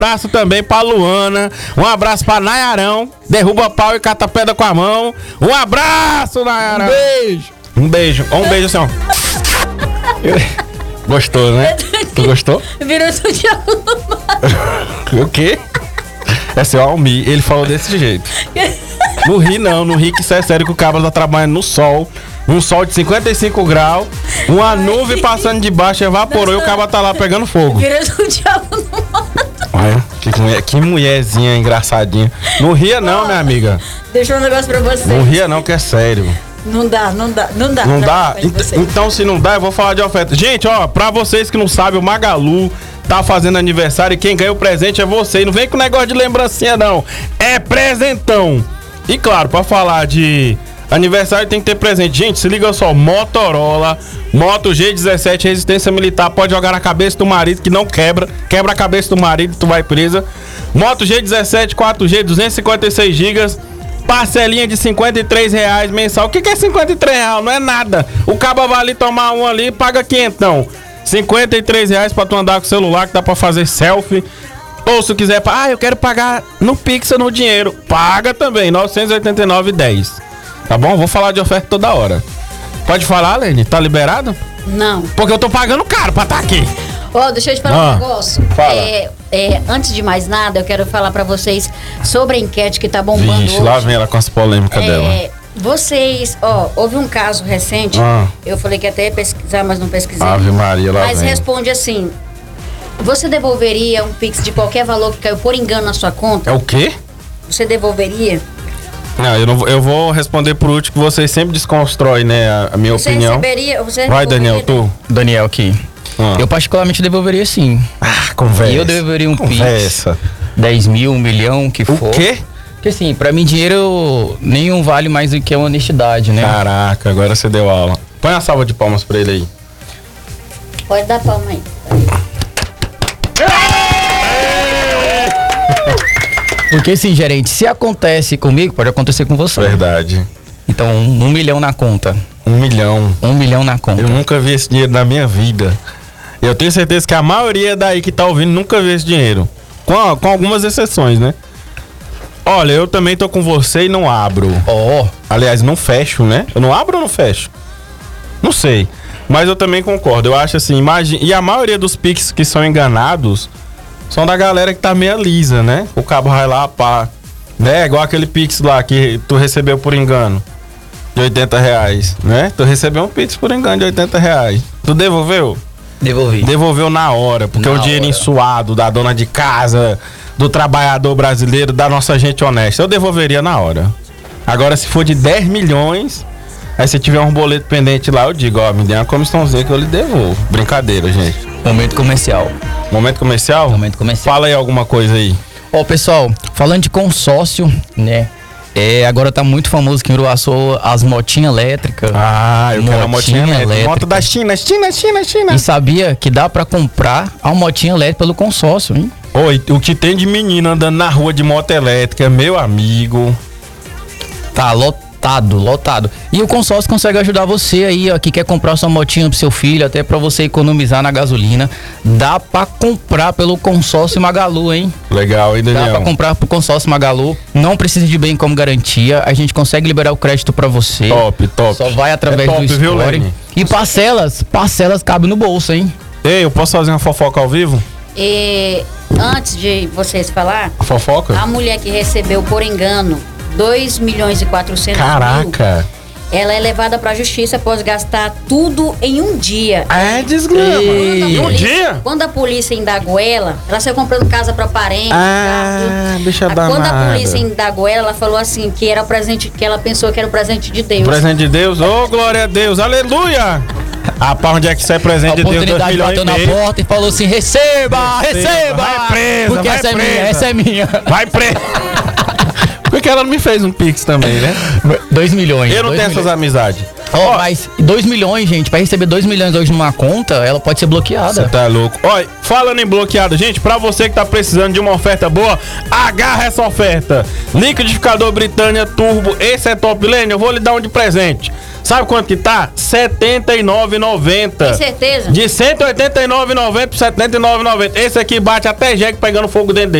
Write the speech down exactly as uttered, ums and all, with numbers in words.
abraço também pra Luana. Um abraço pra Nayarão. Derruba pau e cata pedra com a mão. Um abraço, Nayarão. Um beijo. Um beijo. Um beijo, assim, ó. Gostou, né? Tu gostou? Virou seu Thiago. O quê? É seu Almi. Ele falou desse jeito. Não ri não, não ri que isso é sério que o cabra tá trabalhando no sol. Um sol de cinquenta e cinco graus, uma nuvem passando de baixo, evaporou e o cabra tá lá pegando fogo. Virou seu Thiago no mato. Olha, que, mulher, que mulherzinha engraçadinha. Não ria não, minha amiga. Deixa um negócio pra você. Não ria não, que é sério. Não dá, não dá, não dá. Não dá? Ent- então, se não dá, eu vou falar de oferta. Gente, ó, pra vocês que não sabem, o Magalu tá fazendo aniversário e quem ganha o presente é você. E não vem com negócio de lembrancinha, não. É presentão. E claro, pra falar de aniversário tem que ter presente. Gente, se liga só, Motorola, Moto G dezessete, resistência militar, pode jogar na cabeça do marido que não quebra. Quebra a cabeça do marido, tu vai presa. Moto G dezessete, quatro G, duzentos e cinquenta e seis gigas. Parcelinha de cinquenta e três reais mensal. O que, que é cinquenta e três reais? Não é nada. O cabo vai ali tomar um ali e paga quinhentão. cinquenta e três reais pra tu andar com o celular, que dá pra fazer selfie. Ou se quiser, ah, eu quero pagar no Pix ou no dinheiro. Paga também, novecentos e oitenta e nove reais e dez centavos. Tá bom? Vou falar de oferta toda hora. Pode falar, Lene? Tá liberado? Não. Porque eu tô pagando caro pra estar tá aqui. Ó, oh, deixa eu te falar ah, um negócio. Fala. É, é, antes de mais nada, eu quero falar pra vocês sobre a enquete que tá bombando Vixe, hoje. lá vem ela com as polêmicas é, dela. Vocês, ó, houve um caso recente, ah. eu falei que até ia pesquisar, mas não pesquisei. Ave Maria, lá Mas vem. responde assim, você devolveria um Pix de qualquer valor que caiu por engano na sua conta? É o quê? Você devolveria? Não, eu, não vou, eu vou responder por último, que vocês sempre desconstroem, né, a, a minha você opinião. Receberia, você Vai, Daniel, tu. Daniel aqui. Ah. Eu particularmente devolveria sim. Ah, conversa. E eu devolveria um conversa. Pix. dez mil, um milhão, que o for. O quê? Porque assim, pra mim dinheiro nenhum vale mais do que a honestidade, né? Caraca, agora você deu aula. Põe uma salva de palmas pra ele aí. Pode dar palma aí. Porque assim, gerente, se acontece comigo, pode acontecer com você. Verdade. Então, um, um milhão na conta. Um milhão. Um milhão na conta. Eu nunca vi esse dinheiro na minha vida. Eu tenho certeza que a maioria daí que tá ouvindo nunca viu esse dinheiro. Com, com algumas exceções, né? Olha, eu também tô com você e não abro. Ó. Oh. Aliás, não fecho, né? Eu não abro ou não fecho? Não sei. Mas eu também concordo. Eu acho assim, imagina. E a maioria dos Pix que são enganados são da galera que tá meio lisa, né? O cabo vai lá, pá. Né? Igual aquele Pix lá que tu recebeu por engano. De oitenta reais, né? Tu recebeu um Pix por engano de oitenta reais. Tu devolveu? Devolvi. Devolveu na hora, porque na é um dinheirinho hora. suado da dona de casa, do trabalhador brasileiro, da nossa gente honesta. Eu devolveria na hora. Agora, se for de dez milhões, aí se tiver um boleto pendente lá, eu digo, ó, me dê uma comissãozinha que eu lhe devolvo. Brincadeira, gente. Momento comercial. Momento comercial? Momento comercial. Fala aí alguma coisa aí. Ó, pessoal, falando de consórcio, né? É, agora tá muito famoso que em Uruaçu as motinhas elétricas. Ah, eu quero uma motinha elétrica. Moto da China, China, China, China. E sabia que dá pra comprar a motinha elétrica pelo consórcio, hein? Oi, o que tem de menino andando na rua de moto elétrica, meu amigo. Tá lotado, lotado. E o consórcio consegue ajudar você aí, ó, que quer comprar sua motinha pro seu filho, até pra você economizar na gasolina. Dá pra comprar pelo consórcio Magalu, hein? Legal, hein, Daniel? Dá pra comprar pro consórcio Magalu. Não precisa de bem como garantia. A gente consegue liberar o crédito pra você. Top, top. Só vai através é top, do viu, Score. Lene? E parcelas, parcelas cabem no bolso, hein? Ei, eu posso fazer uma fofoca ao vivo? E, antes de vocês falar, Fofoca? a mulher que recebeu por engano dois milhões e quatrocentos mil, Caraca. ela é levada pra justiça após gastar tudo em um dia. É desgrama. Ei. Em um dia? Quando a polícia indagou ela, ela saiu comprando casa pra parente. Ah, carro. bicha Ah, Quando a danada. polícia indagou ela, ela falou assim, que era o presente, que ela pensou que era o presente de Deus. Presente de Deus, ô, oh, glória a Deus, aleluia! Rapaz, onde é que isso é presente A de Deus? dois oportunidade milhões bateu e na meio. porta e falou assim, receba, Receba, receba! vai presa, Porque vai essa presa. é minha, essa é minha. Vai preso. Por que ela não me fez um Pix também, né? dois milhões. Eu não dois tenho milhões. essas amizades. Ó, mas dois milhões, gente, pra receber dois milhões hoje numa conta, ela pode ser bloqueada. Você tá louco. Olha, falando em bloqueado, gente, pra você que tá precisando de uma oferta boa, agarra essa oferta. Liquidificador Britânia Turbo, esse é top, Lene, eu vou lhe dar um de presente. Sabe quanto que tá? setenta e nove reais e noventa Tem centavos. certeza? De cento e oitenta e nove reais e noventa centavos para setenta e nove reais e noventa centavos. Esse aqui bate até jegue pegando fogo dentro dele.